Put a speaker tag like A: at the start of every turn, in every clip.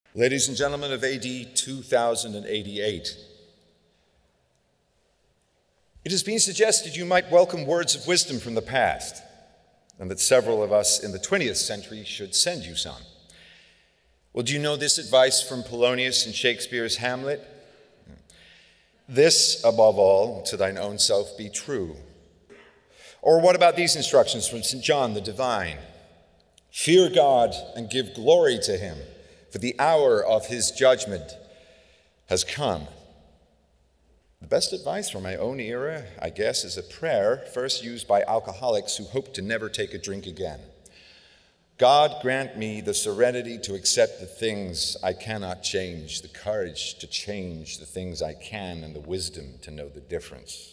A: Ladies and gentlemen of AD 2088, it has been suggested you might welcome words of wisdom from the past, and that several of us in the 20th century should send you some. Well, do you know this advice from Polonius in Shakespeare's Hamlet? This, above all, to thine own self be true. Or what about these instructions from St. John the Divine? Fear God and give glory to him, for the hour of his judgment has come. The best advice from my own era, I guess, is a prayer first used by alcoholics who hope to never take a drink again. God grant me the serenity to accept the things I cannot change, the courage to change the things I can, and the wisdom to know the difference.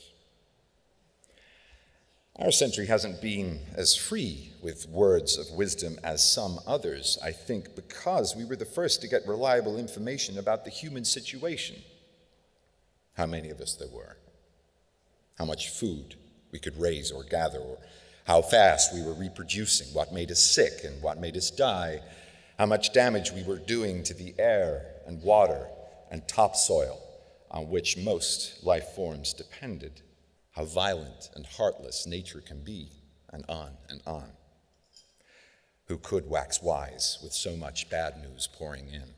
A: Our century hasn't been as free with words of wisdom as some others, I think, because we were the first to get reliable information about the human situation. How many of us there were, how much food we could raise or gather, or how fast we were reproducing, what made us sick and what made us die, how much damage we were doing to the air and water and topsoil on which most life forms depended, how violent and heartless nature can be, and on and on. Who could wax wise with so much bad news pouring in?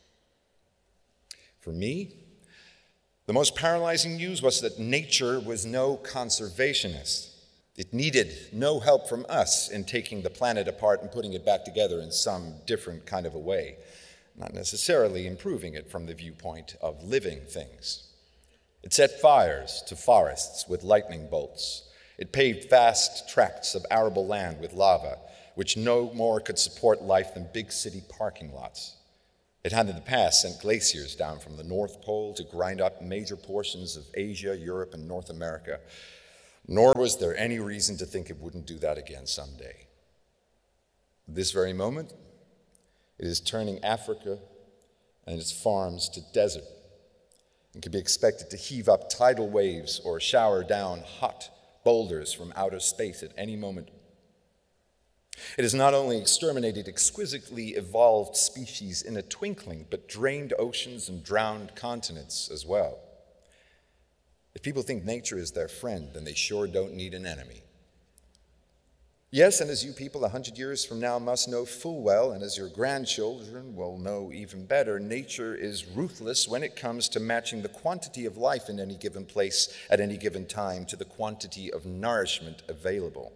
A: For me, the most paralyzing news was that nature was no conservationist. It needed no help from us in taking the planet apart and putting it back together in some different kind of a way, not necessarily improving it from the viewpoint of living things. It set fires to forests with lightning bolts. It paved vast tracts of arable land with lava, which no more could support life than big city parking lots. It had in the past sent glaciers down from the North Pole to grind up major portions of Asia, Europe, and North America, nor was there any reason to think it wouldn't do that again someday. At this very moment, it is turning Africa and its farms to desert, and can be expected to heave up tidal waves or shower down hot boulders from outer space at any moment. It has not only exterminated exquisitely evolved species in a twinkling, but drained oceans and drowned continents as well. If people think nature is their friend, then they sure don't need an enemy. Yes, and as you people 100 years from now must know full well, and as your grandchildren will know even better, nature is ruthless when it comes to matching the quantity of life in any given place at any given time to the quantity of nourishment available.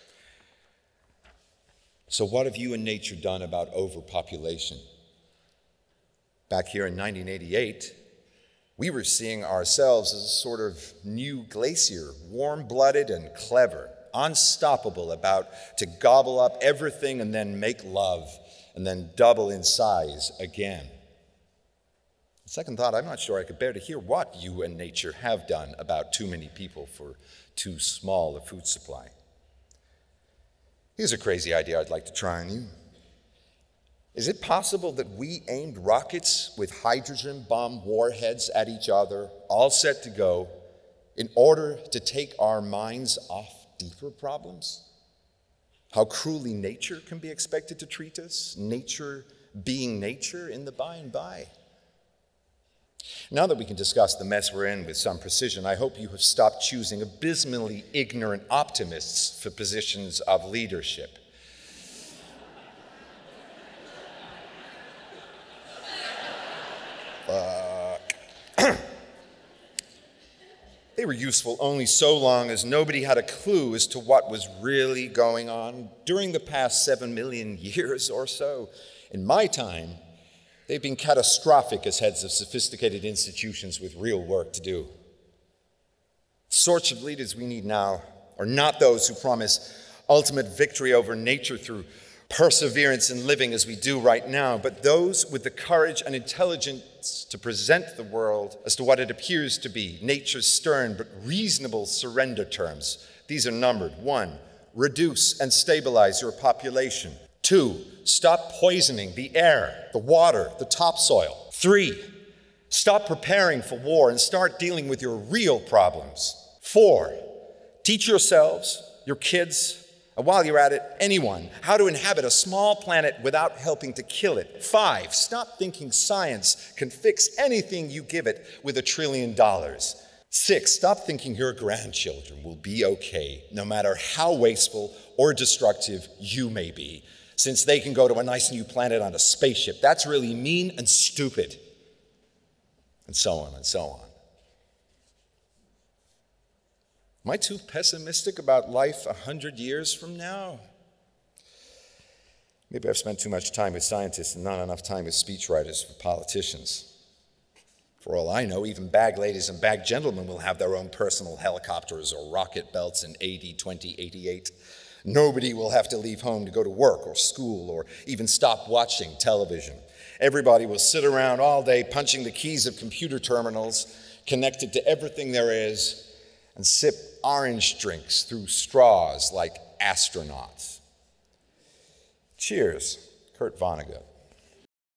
A: So what have you and nature done about overpopulation? Back here in 1988, we were seeing ourselves as a sort of new glacier, warm-blooded and clever, unstoppable, about to gobble up everything and then make love and then double in size again. Second thought, I'm not sure I could bear to hear what you and nature have done about too many people for too small a food supply. Here's a crazy idea I'd like to try on you. Is it possible that we aimed rockets with hydrogen bomb warheads at each other, all set to go, in order to take our minds off deeper problems? How cruelly nature can be expected to treat us, nature being nature in the by and by. Now that we can discuss the mess we're in with some precision, I hope you have stopped choosing abysmally ignorant optimists for positions of leadership. They were useful only so long as nobody had a clue as to what was really going on during the past 7 million years or so. In my time, they've been catastrophic as heads of sophisticated institutions with real work to do. The sorts of leaders we need now are not those who promise ultimate victory over nature through perseverance in living as we do right now, but those with the courage and intelligence to present the world as to what it appears to be, nature's stern but reasonable surrender terms. These are numbered. 1, reduce and stabilize your population. 2, stop poisoning the air, the water, the topsoil. 3, stop preparing for war and start dealing with your real problems. 4, teach yourselves, your kids, And while you're at it, anyone, how to inhabit a small planet without helping to kill it. 5, stop thinking science can fix anything you give it with $1 trillion. 6, stop thinking your grandchildren will be okay, no matter how wasteful or destructive you may be, since they can go to a nice new planet on a spaceship. That's really mean and stupid. And so on and so on. Am I too pessimistic about life 100 years from now? Maybe I've spent too much time with scientists and not enough time with speechwriters for politicians. For all I know, even bag ladies and bag gentlemen will have their own personal helicopters or rocket belts in AD 2088. Nobody will have to leave home to go to work or school or even stop watching television. Everybody will sit around all day punching the keys of computer terminals connected to everything there is and sip orange drinks through straws like astronauts. Cheers, Kurt Vonnegut.